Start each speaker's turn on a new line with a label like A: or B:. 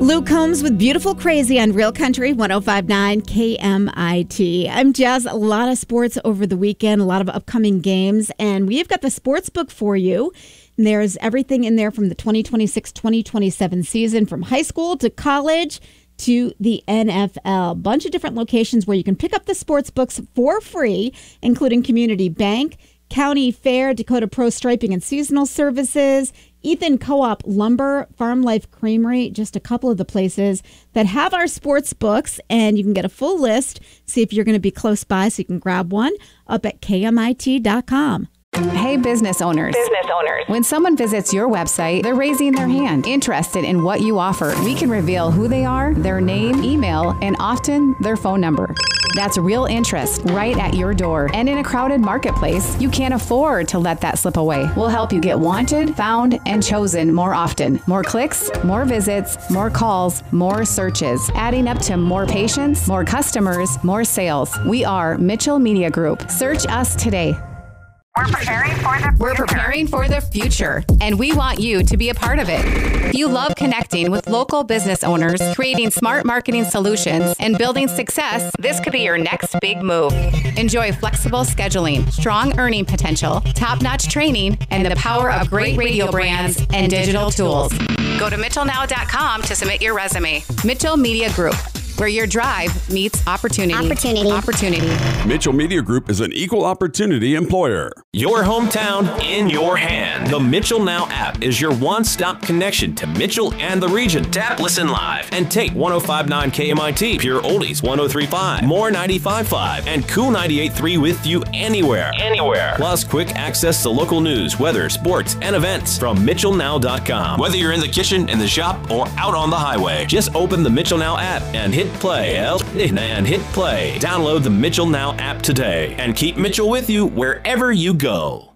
A: Luke Combs with Beautiful Crazy on Real Country 105.9 KMIT. I'm Jazz. A lot of sports over the weekend, a lot of upcoming games, and we've got the sports book for you. And there's everything in there from the 2026-2027 season, from high school to college to the NFL. Bunch of different locations where you can pick up the sports books for free, including Community Bank, County Fair, Dakota Pro Striping and Seasonal Services, Ethan Co-op Lumber, Farm Life Creamery, just a couple of the places that have our sports books. And you can get a full list, see if you're going to be close by so you can grab one up at KMIT.com.
B: Hey, business owners. When someone visits your website, they're raising their hand, interested in what you offer. We can reveal who they are, their name, email, and often their phone number. That's real interest right at your door. And in a crowded marketplace, you can't afford to let that slip away. We'll help you get wanted, found, and chosen more often. More clicks, more visits, more calls, more searches, adding up to more patients, more customers, more sales. We are Mitchell Media Group. Search us today.
C: We're preparing for the future,
B: and we want you to be a part of it. If you love connecting with local business owners, creating smart marketing solutions, and building success, this could be your next big move. Enjoy flexible scheduling, strong earning potential, top-notch training, and the power of great radio brands and digital tools. Go to mitchellnow.com to submit your resume. Mitchell Media Group, where your drive meets opportunity.
D: Mitchell Media Group is an equal opportunity employer.
E: Your hometown in your hand. The Mitchell Now app is your one-stop connection to Mitchell and the region. Tap Listen Live and take 105.9 KMIT, Pure Oldies 103.5, More 95.5, and Cool 98.3 with you anywhere. Plus quick access to local news, weather, sports, and events from MitchellNow.com. Whether you're in the kitchen, in the shop, or out on the highway, just open the Mitchell Now app and hit play. Download the Mitchell Now app today and keep Mitchell with you wherever you go.